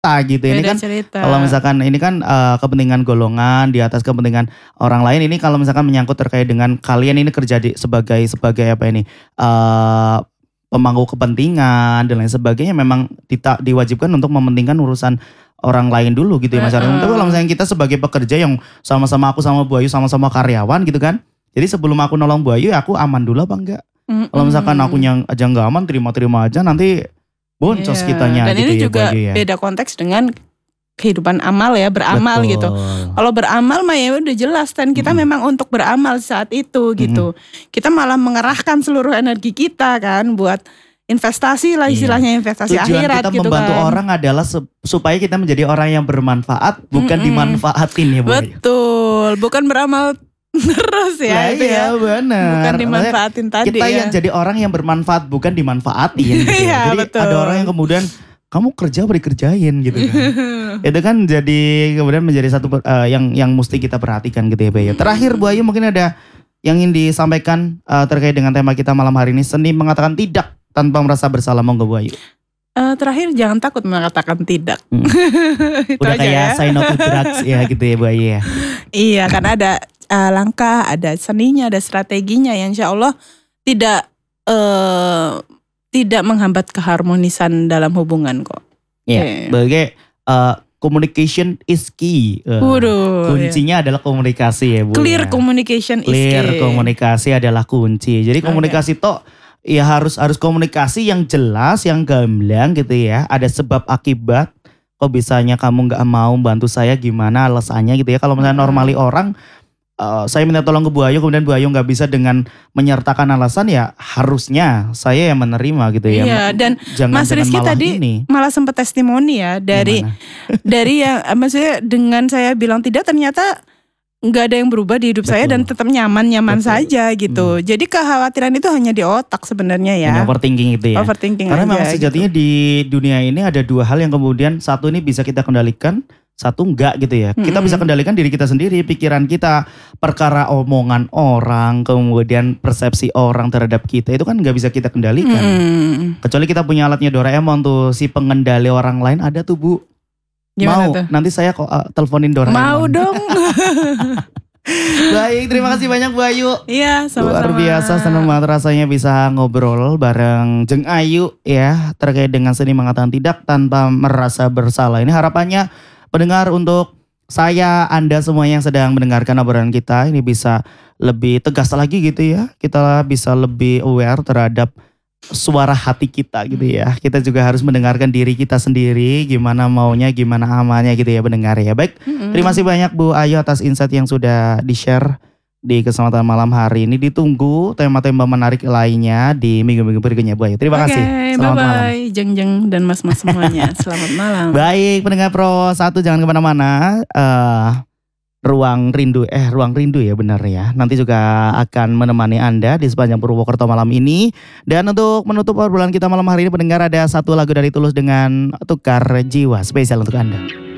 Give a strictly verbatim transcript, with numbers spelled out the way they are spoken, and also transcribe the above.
gitu. Ini Beda kan cerita. kalau misalkan ini kan uh, kepentingan golongan di atas kepentingan orang lain. Ini kalau misalkan menyangkut terkait dengan kalian ini kerja di, sebagai sebagai apa ini uh, pemangku kepentingan dan lain sebagainya, memang dita, diwajibkan untuk mementingkan urusan orang lain dulu gitu ya Mas Arifin. Tapi kalau misalnya kita sebagai pekerja yang sama-sama aku sama Bu Ayu sama-sama karyawan gitu kan. Jadi sebelum aku nolong Bu Ayu, aku aman dulu apa enggak? Mm-mm. Kalau misalkan aku yang aja nggak aman, terima-terima aja, nanti boncos yeah. kitanya. Dan gitu ini ya, juga ya. beda konteks dengan kehidupan amal ya, beramal. Betul. Gitu. Kalau beramal mah ya udah jelas, dan kita mm-hmm. memang untuk beramal saat itu gitu. Mm-hmm. Kita malah mengerahkan seluruh energi kita kan buat investasi lah istilahnya, iya. investasi Tujuan akhirat kita gitu membantu kan. orang adalah supaya kita menjadi orang yang bermanfaat, bukan mm-hmm. dimanfaatin ya Bu. Betul, bukan beramal terus ya, ya itu iya, ya. benar. Bukan dimanfaatin tadi kita ya. yang jadi orang yang bermanfaat, bukan dimanfaatin gitu. Iya, jadi betul. ada orang yang kemudian kamu kerja beri kerjain gitu kan. Itu kan jadi kemudian menjadi satu uh, yang yang mesti kita perhatikan gitu ya Bu Ayu. Terakhir Bu Ayu mungkin ada yang ingin disampaikan uh, terkait dengan tema kita malam hari ini, seni mengatakan tidak tanpa merasa bersalah, monggo Bu Ayu. Uh, terakhir jangan takut mengatakan tidak. Hmm. Udah kayak ya. Say no to drugs ya gitu ya Bu Ayu ya. Iya, karena ada uh, langkah, ada seninya, ada strateginya yang insya Allah tidak uh, tidak menghambat keharmonisan dalam hubungan kok. Iya, okay. Sebagai uh, communication is key. Uh, Waduh, kuncinya ya. adalah komunikasi ya Bu. Clear ya. communication is key. Clear komunikasi adalah kunci. Jadi komunikasi okay. toh ya harus harus komunikasi yang jelas, yang gamblang gitu ya. Ada sebab akibat. Kok bisanya kamu nggak mau bantu saya, gimana alasannya gitu ya. Kalau misalnya normali orang, uh, saya minta tolong ke Bu Ayu, kemudian Bu Ayu nggak bisa dengan menyertakan alasan, ya harusnya saya yang menerima gitu ya. Iya, dan jangan, Mas Rizky tadi ini. malah sempat testimoni ya dari dari yang maksudnya dengan saya bilang tidak, ternyata nggak ada yang berubah di hidup Betul. saya dan tetap nyaman-nyaman Betul. saja gitu. Hmm. Jadi kekhawatiran itu hanya di otak sebenarnya ya. Hanya overthinking itu ya. Overthinking Karena aja, memang sejatinya gitu. Di dunia ini ada dua hal yang kemudian satu ini bisa kita kendalikan, satu enggak gitu ya. Hmm. Kita bisa kendalikan diri kita sendiri, pikiran kita, perkara omongan orang, kemudian persepsi orang terhadap kita itu kan nggak bisa kita kendalikan. Hmm. Kecuali kita punya alatnya Doraemon tuh, si pengendali orang lain ada tuh Bu. Gimana mau tuh? Nanti saya kok uh, teleponin Doraemon. Mau dong. Baik, terima kasih banyak Bu Ayu. Iya, sama-sama. Luar biasa, senang banget rasanya bisa ngobrol bareng Jeng Ayu ya terkait dengan seni mengatakan tidak tanpa merasa bersalah. Ini harapannya pendengar, untuk saya, Anda semua yang sedang mendengarkan obrolan kita ini bisa lebih tegas lagi gitu ya. Kita bisa lebih aware terhadap suara hati kita gitu ya. Kita juga harus mendengarkan diri kita sendiri, gimana maunya, gimana amannya gitu ya pendengar ya. Baik, mm-hmm. terima kasih banyak Bu Ayu atas insight yang sudah di-share di kesempatan malam hari ini. Ditunggu tema-tema menarik lainnya di minggu-minggu berikutnya Bu Ayu. Terima okay, kasih. Selamat bye-bye. malam. Jeng-jeng dan mas-mas semuanya. Selamat malam. Baik, pendengar Pro satu, jangan kemana-mana. Uh, Ruang Rindu, eh Ruang Rindu ya benar ya. Nanti juga akan menemani Anda di sepanjang Purwokerto malam ini. Dan untuk menutup obrolan kita malam hari ini pendengar, ada satu lagu dari Tulus dengan Tukar Jiwa, spesial untuk Anda.